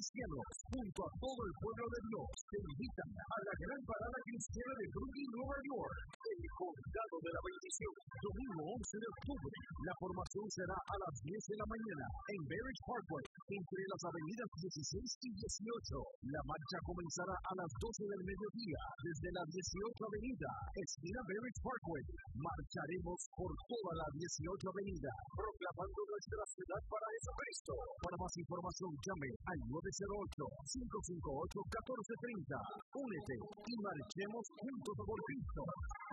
cristianos, junto a todo el pueblo de Dios, te invitan a la gran parada cristiana de Brooklyn, Nueva York, el Condado de la Bendición, domingo 11 de octubre. La formación será a las 10 de la mañana en Barrett Parkway, entre las avenidas 16 y 18. La marcha comenzará a las 12 del mediodía, desde la 18 Avenida, esquina Barrett Parkway. Marcharemos por toda la 18 Avenida, proclamando nuestra ciudad para Jesucristo. Para más información, llame al 908-558-1430. Únete y marchemos juntos por Cristo.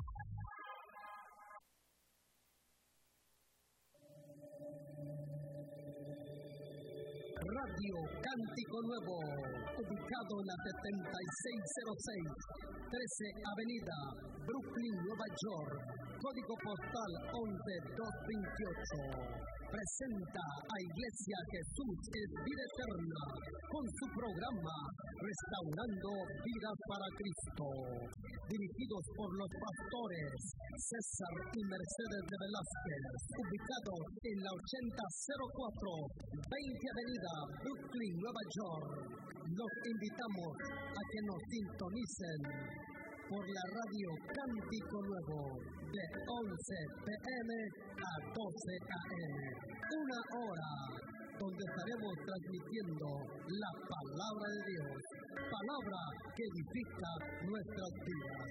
Radio Cántico Nuevo, ubicado en la 7606, 13 Avenida, Brooklyn, Nueva York, código postal 11228. Presenta a Iglesia Jesús es Vida Eterna con su programa Restaurando Vidas para Cristo, dirigidos por los pastores César y Mercedes de Velázquez, ubicados en la 8004 20 Avenida, Brooklyn, Nueva York. Los invitamos a que nos sintonicen por la radio Cántico Nuevo de 11 p.m. a 12 a.m. Una hora donde estaremos transmitiendo la palabra de Dios, palabra que edifica nuestras vidas.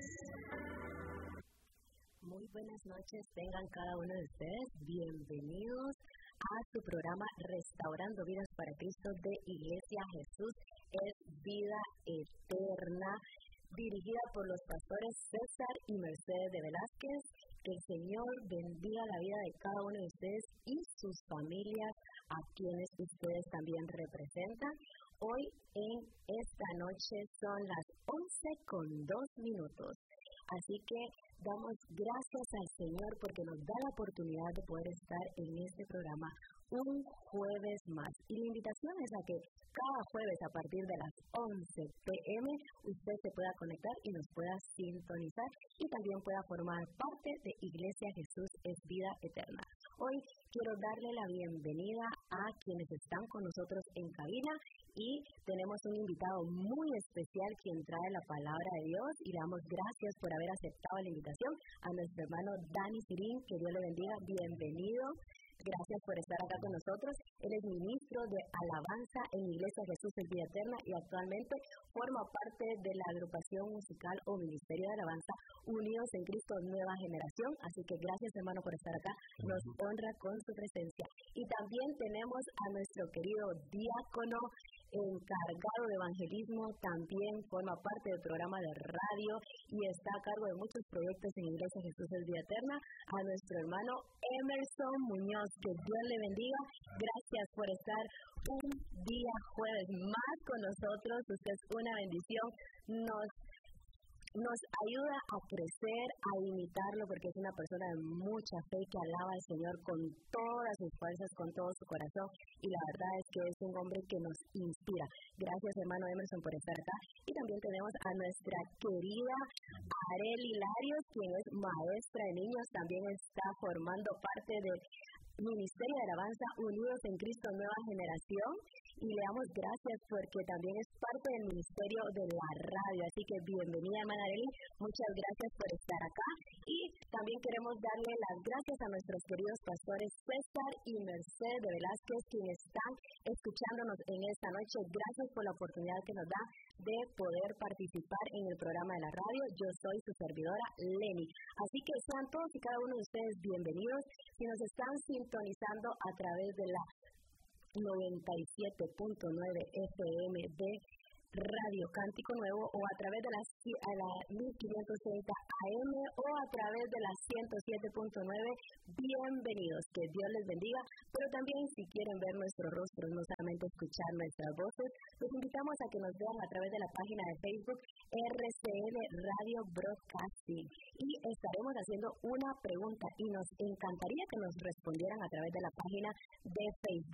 Muy buenas noches, tengan cada uno de ustedes bienvenidos a su programa Restaurando Vidas para Cristo de Iglesia Jesús es Vida Eterna, dirigida por los pastores César y Mercedes de Velázquez. Que el Señor bendiga la vida de cada uno de ustedes y sus familias, a quienes ustedes también representan. Hoy en esta noche son las 11:02. Así que damos gracias al Señor porque nos da la oportunidad de poder estar en este programa un jueves más. Y la invitación es a que cada jueves a partir de las 11 p.m. usted se pueda conectar y nos pueda sintonizar y también pueda formar parte de Iglesia Jesús es Vida Eterna. Hoy quiero darle la bienvenida a quienes están con nosotros en cabina y tenemos un invitado muy especial quien trae la palabra de Dios y le damos gracias por haber aceptado la invitación a nuestro hermano Dani Sirín, que Dios le bendiga, bienvenido. Gracias por estar acá con nosotros. Él es ministro de alabanza en Iglesia Jesús es Vida Eterna y actualmente forma parte de la agrupación musical o ministerio de alabanza Unidos en Cristo Nueva Generación. Así que gracias, hermano, por estar acá. Nos honra con su presencia. Y también tenemos a nuestro querido diácono encargado de evangelismo, también forma parte del programa de radio y está a cargo de muchos proyectos en Iglesia Jesús es Vida Eterna, a nuestro hermano Emerson Muñoz. Que Dios le bendiga. Gracias por estar un día jueves más con nosotros. Usted es una bendición. Nos ayuda a crecer, a imitarlo, porque es una persona de mucha fe que alaba al Señor con todas sus fuerzas, con todo su corazón, y la verdad es que es un hombre que nos inspira. Gracias, hermano Emerson, por estar acá. Y también tenemos a nuestra querida Arely Larios, quien es maestra de niños, también está formando parte del Ministerio de Alabanza Unidos en Cristo Nueva Generación, y le damos gracias porque también es parte del ministerio de la radio. Así que bienvenida, hermana Arely, muchas gracias por estar acá. Y también queremos darle las gracias a nuestros queridos pastores César y Mercedes de Velázquez, quienes están escuchándonos en esta noche. Gracias por la oportunidad que nos da de poder participar en el programa de la radio. Yo soy su servidora, Lenny. Así que sean todos y cada uno de ustedes bienvenidos. Si nos están sintonizando a través de la 97.9 FM de Radio Cántico Nuevo o a través de la 1530 AM o a través de la 107.9, bienvenidos, que Dios les bendiga. Pero también si quieren ver nuestros rostros, no solamente escuchar nuestras voces, los invitamos a que nos vean a través de la página de Facebook RCN Radio Broadcasting y estaremos haciendo una pregunta y nos encantaría que nos respondieran a través de la página de Facebook.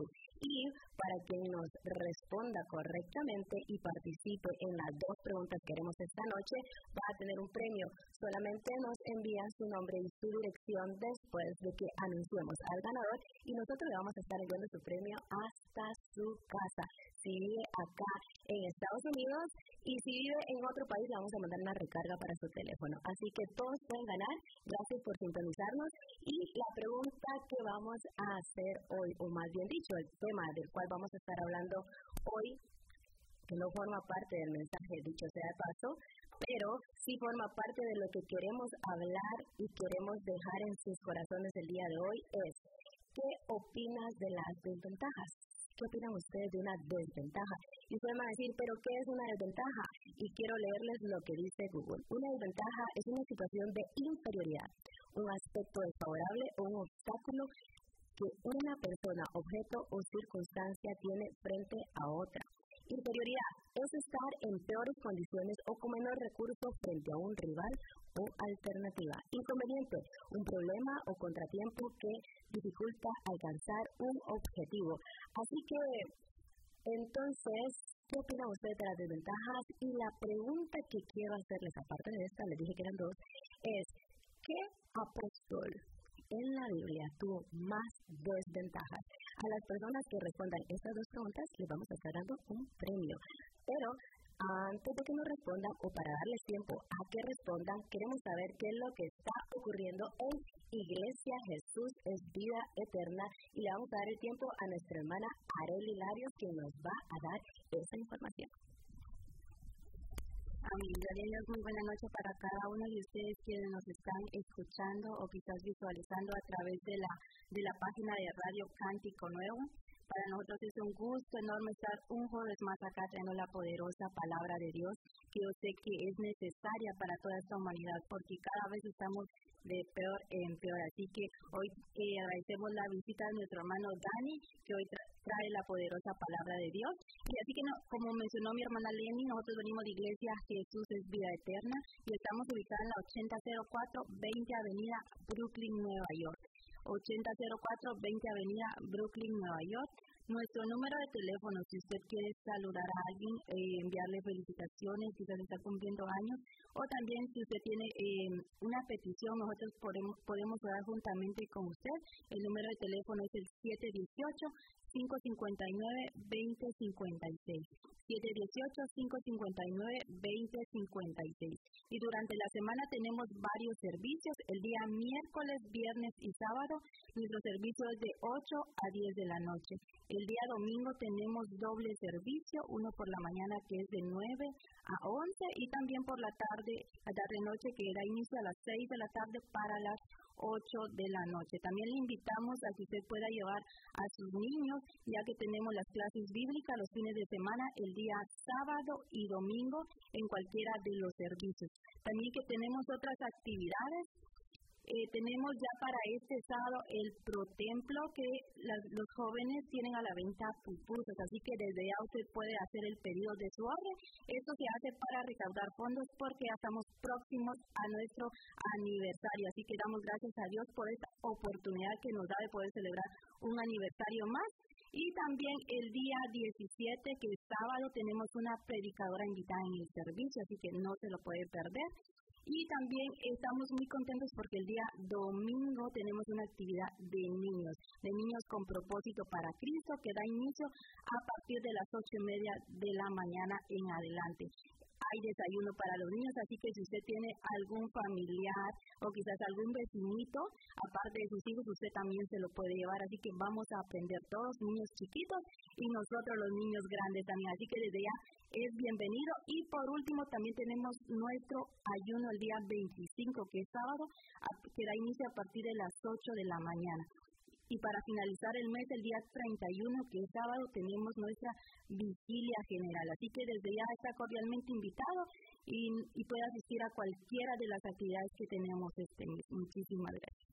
Y para quien nos responda correctamente y participe en las dos preguntas que haremos esta noche, va a tener un premio. Solamente nos envían su nombre y su dirección después de que anunciemos al ganador y nosotros le vamos a estar enviando su premio hasta su casa. Si vive acá en Estados Unidos y si vive en otro país, le vamos a mandar una recarga para su teléfono. Así que todos pueden ganar. Gracias por sintonizarnos. Y la pregunta que vamos a hacer hoy, o más bien dicho, el tema del cual vamos a estar hablando hoy, que no forma parte del mensaje, dicho sea de paso, pero sí forma parte de lo que queremos hablar y queremos dejar en sus corazones el día de hoy, es: ¿qué opinas de las desventajas? ¿Qué opinan ustedes de una desventaja? Y ustedes van a decir, ¿pero qué es una desventaja? Y quiero leerles lo que dice Google. Una desventaja es una situación de inferioridad, un aspecto desfavorable o un obstáculo que una persona, objeto o circunstancia tiene frente a otra. Inferioridad es estar en peores condiciones o con menor recursos frente a un rival o alternativa. Inconveniente, un problema o contratiempo que dificulta alcanzar un objetivo. Así que, entonces, ¿qué opinan ustedes de las desventajas? Y la pregunta que quiero hacerles, aparte de esta, les dije que eran dos, es: ¿qué apóstol en la Biblia tuvo más desventajas? A las personas que respondan estas dos preguntas les vamos a estar dando un premio. Pero antes de que nos respondan, o para darles tiempo a que respondan, queremos saber qué es lo que está ocurriendo en Iglesia Jesús es Vida Eterna, y le vamos a dar el tiempo a nuestra hermana Arely Larios, quien nos va a dar esa información. Amén. Gloria a Dios, muy buena noche para cada uno de ustedes quienes nos están escuchando o quizás visualizando a través de la página de Radio Cántico Nuevo. Para nosotros es un gusto enorme estar un jueves más acá trayendo la poderosa palabra de Dios, que yo sé que es necesaria para toda esta humanidad, porque cada vez estamos de peor en peor. Así que hoy agradecemos la visita de nuestro hermano Dani, que hoy trae la poderosa palabra de Dios. Y así que, como mencionó mi hermana Lenny, nosotros venimos de Iglesia Jesús es Vida Eterna y estamos ubicados en la 8004 20 Avenida Brooklyn, Nueva York. 8004 20 Avenida Brooklyn, Nueva York. Nuestro número de teléfono, si usted quiere saludar a alguien, enviarle felicitaciones, quizás está cumpliendo años, o también si usted tiene una petición, nosotros podemos orar juntamente con usted. El número de teléfono es el 718-559-2056. 718-559-2056. Y durante la semana tenemos varios servicios. El día miércoles, viernes y sábado, nuestro servicio es de 8 a 10 de la noche. El día domingo tenemos doble servicio, uno por la mañana que es de 9 a 11 y también por la tarde-noche que da inicio a las 6 de la tarde para las 8 de la noche. También le invitamos a que usted pueda llevar a sus niños, ya que tenemos las clases bíblicas los fines de semana, el día sábado y domingo en cualquiera de los servicios. También que tenemos otras actividades. Tenemos ya para este sábado el Protemplo, que los jóvenes tienen a la venta pupusas, así que desde ya usted puede hacer el pedido de su orden. Esto se hace para recaudar fondos porque ya estamos próximos a nuestro aniversario, así que damos gracias a Dios por esta oportunidad que nos da de poder celebrar un aniversario más. Y también el día 17, que es sábado, tenemos una predicadora invitada en el servicio, así que no se lo puede perder. Y también estamos muy contentos porque el día domingo tenemos una actividad de niños con propósito para Cristo, que da inicio a partir de las 8:30 de la mañana en adelante. Hay desayuno para los niños, así que si usted tiene algún familiar o quizás algún vecinito, aparte de sus hijos, usted también se lo puede llevar. Así que vamos a aprender todos, niños chiquitos y nosotros los niños grandes también. Así que desde ya es bienvenido. Y por último también tenemos nuestro ayuno el día 25, que es sábado, que da inicio a partir de las 8 de la mañana. Y para finalizar el mes, el día 31, que es sábado, tenemos nuestra vigilia general. Así que desde ya está cordialmente invitado y puede asistir a cualquiera de las actividades que tenemos este mes. Muchísimas gracias.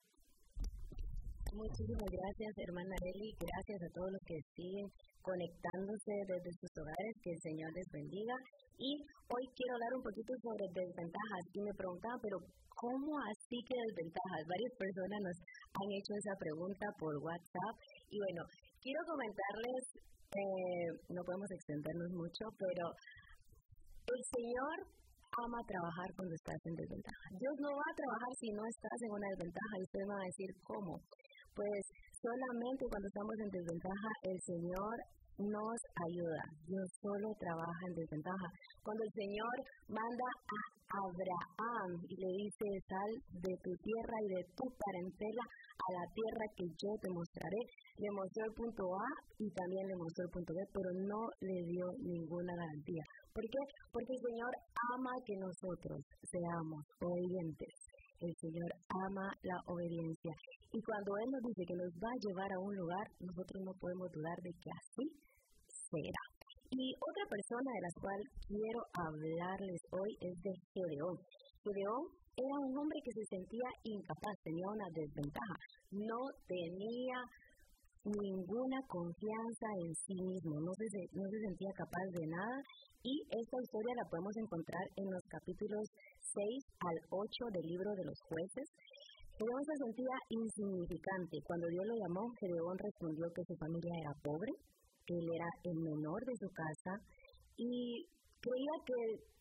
Muchísimas gracias, hermana Arely. Gracias a todos los que siguen conectándose desde sus hogares. Que el Señor les bendiga. Y hoy quiero hablar un poquito sobre desventajas. Y me preguntaban, pero ¿cómo así que desventajas? Varias personas nos han hecho esa pregunta por WhatsApp. Y bueno, quiero comentarles, no podemos extendernos mucho, pero el Señor ama trabajar cuando estás en desventaja. Dios no va a trabajar si no estás en una desventaja. Y ustedes van a decir, ¿cómo? Pues solamente cuando estamos en desventaja, el Señor nos ayuda. Dios solo trabaja en desventaja. Cuando el Señor manda a Abraham y le dice, sal de tu tierra y de tu parentela a la tierra que yo te mostraré, le mostró el punto A y también le mostró el punto B, pero no le dio ninguna garantía. ¿Por qué? Porque el Señor ama que nosotros seamos obedientes. El Señor ama la obediencia. Y cuando Él nos dice que nos va a llevar a un lugar, nosotros no podemos dudar de que así será. Y otra persona de la cual quiero hablarles hoy es de Gedeón. Gedeón era un hombre que se sentía incapaz, tenía una desventaja, no tenía ninguna confianza en sí mismo, no se sentía capaz de nada. Y esta historia la podemos encontrar en los capítulos 6 al 8 del libro de los Jueces. Gedeón se sentía insignificante. Cuando Dios lo llamó, Gedeón respondió que su familia era pobre, que él era el menor de su casa y creía que,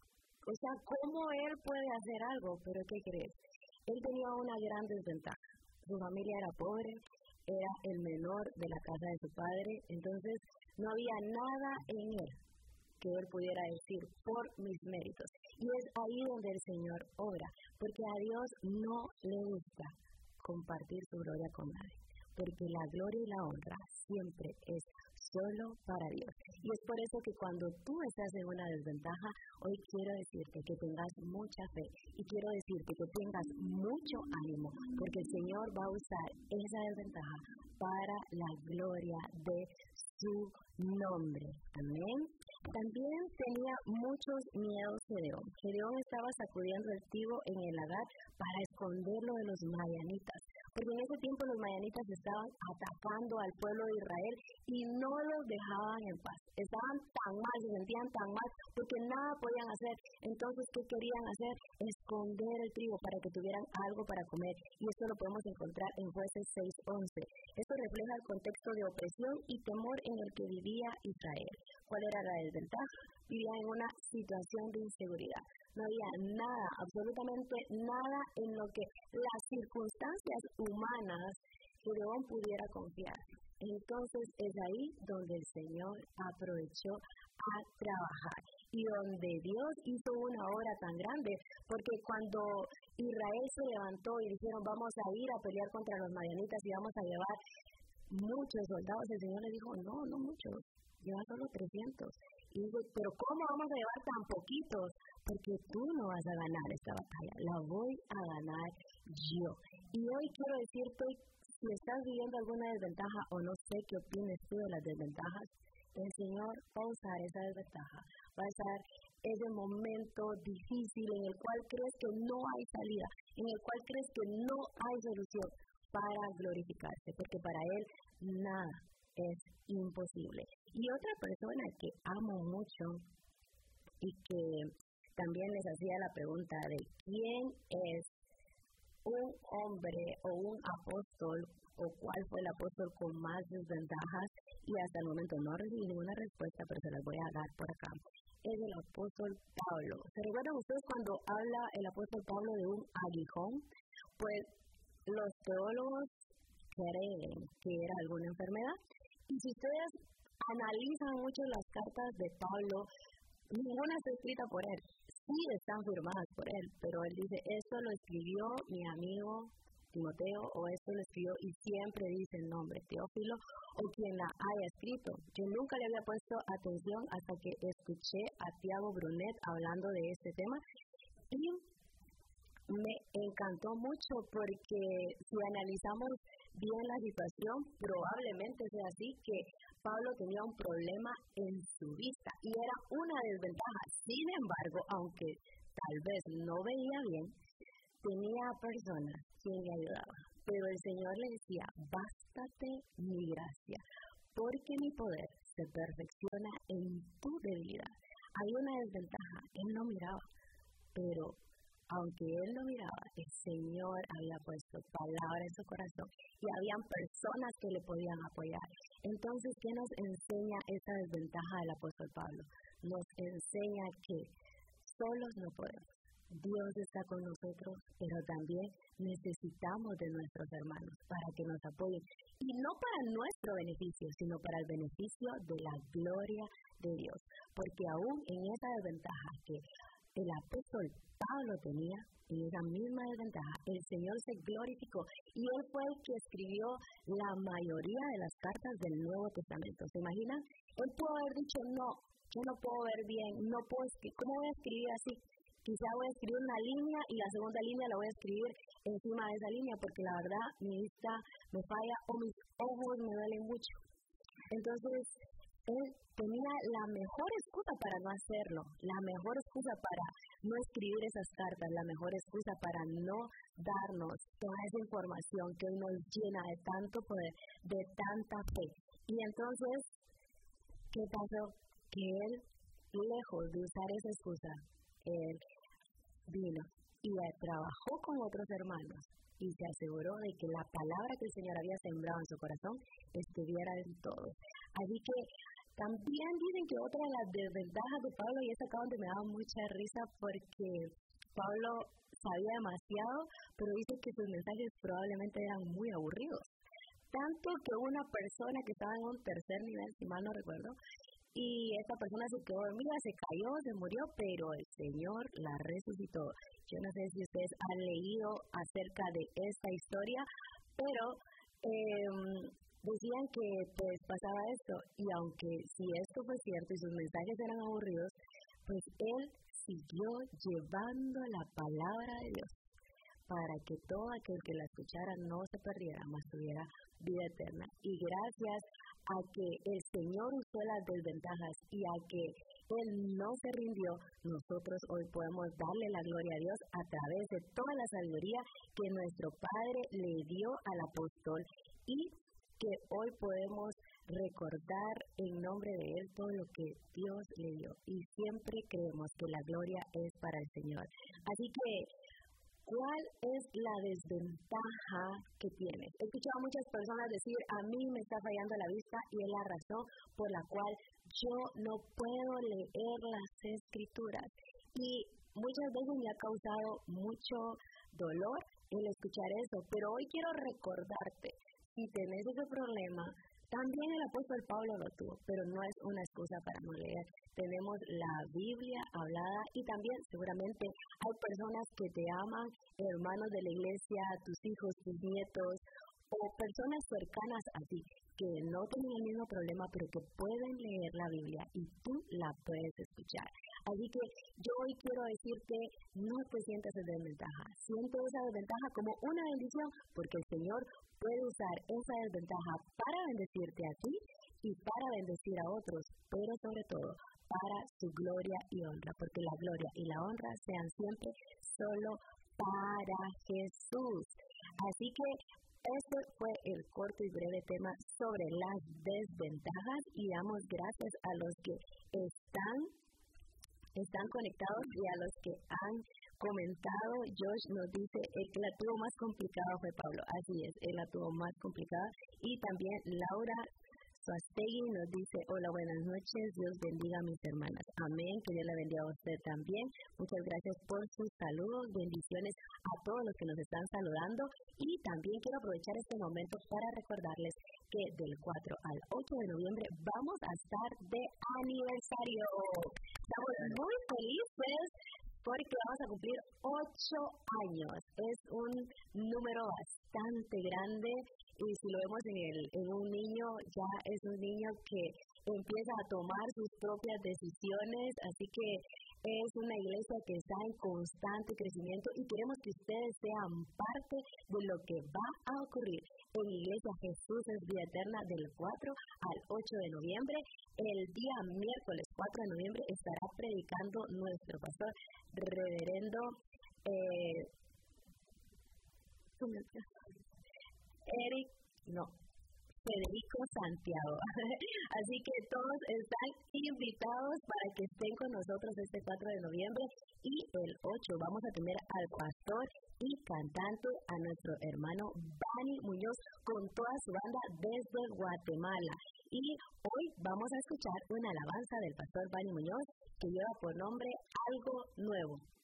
¿cómo él puede hacer algo? Pero ¿qué crees? Él tenía una gran desventaja. Su familia era pobre, era el menor de la casa de su padre, entonces no había nada en él que él pudiera decir por mis méritos. Y es ahí donde el Señor obra, porque a Dios no le gusta compartir su gloria con nadie, porque la gloria y la honra siempre es solo para Dios. Y es por eso que cuando tú estás en una desventaja, hoy quiero decirte que tengas mucha fe y quiero decirte que tengas mucho ánimo, porque el Señor va a usar esa desventaja para la gloria de su nombre. Amén. También tenía muchos miedos Gedeón. Gedeón estaba sacudiendo el trigo en el lagar para esconderlo de los madianitas, porque en ese tiempo los madianitas estaban atacando al pueblo de Israel y no los dejaban en paz. Estaban tan mal, se sentían tan mal, porque nada podían hacer. Entonces, ¿qué querían hacer? Esconder el trigo para que tuvieran algo para comer. Y esto lo podemos encontrar en Jueces 6:11. Esto refleja el contexto de opresión y temor en el que vivía Israel. ¿Cuál era la desventaja? Vivía en una situación de inseguridad. No había nada, absolutamente nada en lo que las circunstancias humanas Gedeón pudiera confiar. Entonces es ahí donde el Señor aprovechó a trabajar y donde Dios hizo una obra tan grande, porque cuando Israel se levantó y dijeron vamos a ir a pelear contra los madianitas y vamos a llevar muchos soldados, el Señor le dijo no muchos, lleva solo 300. Y dice, pero ¿cómo vamos a llevar tan poquitos? Porque tú no vas a ganar esta batalla, la voy a ganar yo. Y hoy quiero decirte, si estás viviendo alguna desventaja o no sé qué opines tú de las desventajas, el Señor va a usar esa desventaja, va a usar ese momento difícil en el cual crees que no hay salida, en el cual crees que no hay solución para glorificarse, porque para Él nada es imposible. Y otra persona que amo mucho y que también les hacía la pregunta de quién es un hombre o un apóstol o cuál fue el apóstol con más desventajas, y hasta el momento no recibí ninguna respuesta, pero se las voy a dar por acá. Es el apóstol Pablo. ¿Se recuerdan ustedes cuando habla el apóstol Pablo de un aguijón? Pues los teólogos creen que era alguna enfermedad, y si ustedes analizan mucho las cartas de Pablo, ninguna está escrita por él. Sí están firmadas por él, pero él dice, esto lo escribió mi amigo Timoteo, o esto lo escribió, y siempre dice el nombre Teófilo, o quien la haya escrito. Yo nunca le había puesto atención hasta que escuché a Tiago Brunet hablando de este tema, y me encantó mucho porque si analizamos bien la situación, probablemente sea así, que Pablo tenía un problema en su vista y era una desventaja. Sin embargo, aunque tal vez no veía bien, tenía personas quien le ayudaban. Pero el Señor le decía, bástate mi gracia, porque mi poder se perfecciona en tu debilidad. Hay una desventaja, él no miraba, pero aunque él no miraba, el Señor había puesto palabra en su corazón y habían personas que le podían apoyar. Entonces, ¿qué nos enseña esta desventaja del apóstol Pablo? Nos enseña que solos no podemos. Dios está con nosotros, pero también necesitamos de nuestros hermanos para que nos apoyen. Y no para nuestro beneficio, sino para el beneficio de la gloria de Dios. Porque aún en esa desventaja que el apóstol Pablo tenía, en esa misma desventaja, el Señor se glorificó. Y él fue el que escribió la mayoría de las cartas del Nuevo Testamento. ¿Se imaginan? Él pudo haber dicho, no, yo no puedo ver bien, no puedo escribir, ¿cómo voy a escribir así? Quizá voy a escribir una línea y la segunda línea la voy a escribir encima de esa línea porque la verdad mi vista me falla o mis ojos me duelen mucho. Entonces, él tenía la mejor excusa para no hacerlo, la mejor excusa para no escribir esas cartas, la mejor excusa para no darnos toda esa información que hoy nos llena de tanto poder, de tanta fe. Y entonces, ¿qué pasó? Que él, lejos de usar esa excusa, él vino y trabajó con otros hermanos y se aseguró de que la palabra que el Señor había sembrado en su corazón estuviera en todos. Así que también dicen que otra de las desventajas de Pablo, y es acá donde me daba mucha risa porque Pablo sabía demasiado, pero dice que sus mensajes probablemente eran muy aburridos. Tanto que una persona que estaba en un tercer nivel, si mal no recuerdo, y esta persona se quedó dormida, se cayó, se murió, pero el Señor la resucitó. Yo no sé si ustedes han leído acerca de esta historia, pero decían que pues pasaba esto, y aunque si esto fue cierto y sus mensajes eran aburridos, pues él siguió llevando la palabra de Dios para que todo aquel que la escuchara no se perdiera, mas tuviera vida eterna. Y gracias a que el Señor usó las desventajas y a que Él no se rindió, nosotros hoy podemos darle la gloria a Dios a través de toda la sabiduría que nuestro Padre le dio al apóstol y que hoy podemos recordar en nombre de Él todo lo que Dios le dio. Y siempre creemos que la gloria es para el Señor. Así que, ¿cuál es la desventaja que tienes? He escuchado a muchas personas decir, a mí me está fallando la vista y es la razón por la cual yo no puedo leer las Escrituras. Y muchas veces me ha causado mucho dolor el escuchar eso, pero hoy quiero recordarte, si tenés ese problema, también el apóstol Pablo lo tuvo, pero no es una excusa para no leer. Tenemos la Biblia hablada y también seguramente hay personas que te aman, hermanos de la iglesia, tus hijos, tus nietos o personas cercanas a ti que no tienen el mismo problema pero que pueden leer la Biblia y tú la puedes escuchar. Así que yo hoy quiero decirte, no te sientas en desventaja, siente esa desventaja como una bendición porque el Señor puede usar esa desventaja para bendecirte a ti y para bendecir a otros, pero sobre todo para su gloria y honra, porque la gloria y la honra sean siempre solo para Jesús. Así que este fue el corto y breve tema sobre las desventajas y damos gracias a los que están conectados y a los que han comentado. Josh nos dice, el que la tuvo más complicada fue Pablo. Así es, él la tuvo más complicada. Y también Laura Suastegui nos dice, hola, buenas noches, Dios bendiga a mis hermanas. Amén, que Dios la bendiga a usted también. Muchas gracias por sus saludos, bendiciones a todos los que nos están saludando. Y también quiero aprovechar este momento para recordarles que del 4 al 8 de noviembre vamos a estar de aniversario. Estamos muy felices porque vamos a cumplir 8 años. Es un número bastante grande y si lo vemos en un niño, ya es un niño que empieza a tomar sus propias decisiones, así que es una iglesia que está en constante crecimiento y queremos que ustedes sean parte de lo que va a ocurrir en Iglesia Jesús es Vida Eterna del 4 al 8 de noviembre. El día miércoles 4 de noviembre estará predicando nuestro pastor, reverendo Federico Santiago. Así que todos están invitados para que estén con nosotros este 4 de noviembre y el 8 vamos a tener al pastor y cantante a nuestro hermano Dani Muñoz con toda su banda desde Guatemala. Y hoy vamos a escuchar una alabanza del pastor Dani Muñoz que lleva por nombre Algo Nuevo.